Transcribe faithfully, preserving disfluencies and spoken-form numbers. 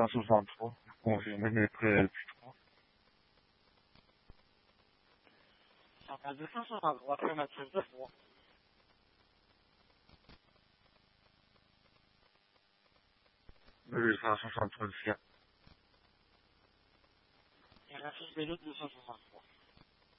cent soixante-trois, confirmé maître L plus trois. Ça va deux cent soixante-trois, très matrice de trois. deux cent soixante-trois. Il y a la six minutes deux cent soixante-trois.